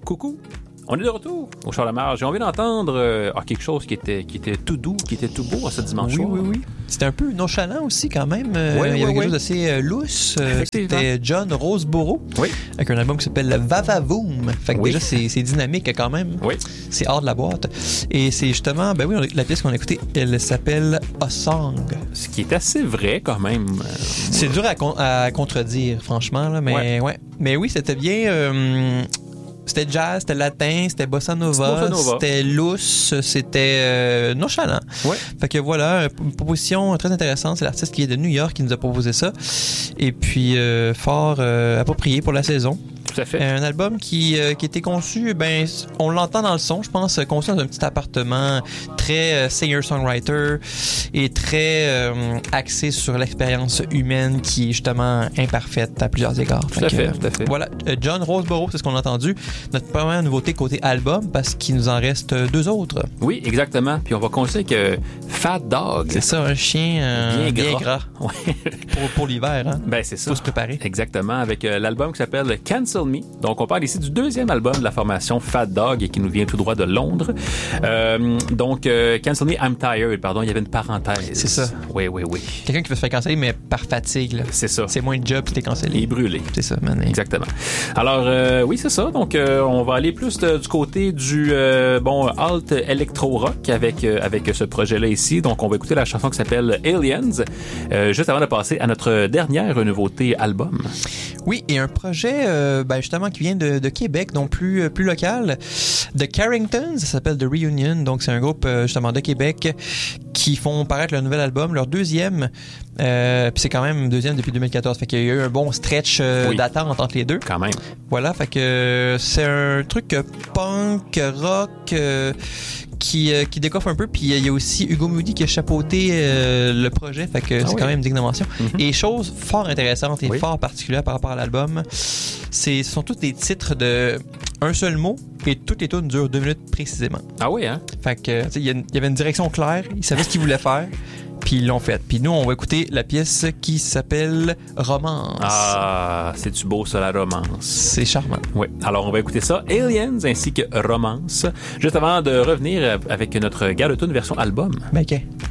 coucou! On est de retour au Char de Marge et on vient d'entendre quelque chose qui était tout doux, qui était tout beau à ce dimanche soir. Oui. C'était un peu nonchalant aussi quand même. Il y avait quelque chose d'assez lousse. C'était John Roseborough avec un album qui s'appelle Va-Va-Voom. Fait que déjà, c'est dynamique quand même. Oui. C'est hors de la boîte. Et c'est justement, la pièce qu'on a écoutée, elle s'appelle A Song. Ce qui est assez vrai quand même. C'est dur à contredire, franchement. Là, mais Mais oui, c'était bien... C'était jazz, c'était latin, c'était bossa nova, c'était lousse, c'était nonchalant. Ouais. Fait que voilà, une proposition très intéressante. C'est l'artiste qui est de New York qui nous a proposé ça. Et puis, fort approprié pour la saison. Tout à fait. Un album qui était conçu, on l'entend dans le son, je pense, conçu dans un petit appartement très singer-songwriter et très axé sur l'expérience humaine qui est justement imparfaite à plusieurs égards. Tout à fait. Voilà, John Roseborough, c'est ce qu'on a entendu. Notre première nouveauté côté album, parce qu'il nous en reste 2 autres. Oui, exactement. Puis on va continuer avec Fat Dog. C'est ça, un chien bien gras. Ouais. pour l'hiver, hein? Ben, c'est ça. Faut se préparer. Exactement, avec l'album qui s'appelle Cancel Me. Donc, on parle ici du 2e album de la formation Fat Dog et qui nous vient tout droit de Londres. Cancel Me, I'm Tired, pardon, il y avait une parenthèse. C'est ça. Oui. Quelqu'un qui veut se faire canceller, mais par fatigue, là. C'est ça. C'est moins de job, puis t'es cancellé. Et brûlé. C'est ça, man. Exactement. Alors, oui, c'est ça. Donc, on va aller plus du côté du alt électro-rock avec ce projet-là ici. Donc, on va écouter la chanson qui s'appelle Aliens, juste avant de passer à notre dernière nouveauté album. Oui, et un projet justement qui vient de Québec, donc plus local, de Carrington, ça s'appelle The Reunion, donc c'est un groupe justement de Québec qui font paraître leur nouvel album, leur 2e, puis c'est quand même 2e depuis 2014, fait qu'il y a eu un bon stretch d'attente entre les deux. Quand même. Voilà, fait que c'est un truc punk, rock... qui décoiffe un peu, puis il y a aussi Hugo Moody qui a chapeauté le projet, fait que c'est quand même digne de mention. Mm-hmm. Et chose fort intéressante et fort particulière par rapport à l'album, ce sont tous des titres de un seul mot, et toutes les tunes durent 2 minutes précisément. Ah oui, hein? Fait que il y avait une direction claire, ils savaient ce qu'ils voulaient faire, puis ils l'ont fait. Puis nous, on va écouter la pièce qui s'appelle Romance. Ah, c'est-tu beau ça, la romance? C'est charmant. Oui, alors on va écouter ça, Aliens ainsi que Romance, juste avant de revenir avec notre garde-tune version album. OK.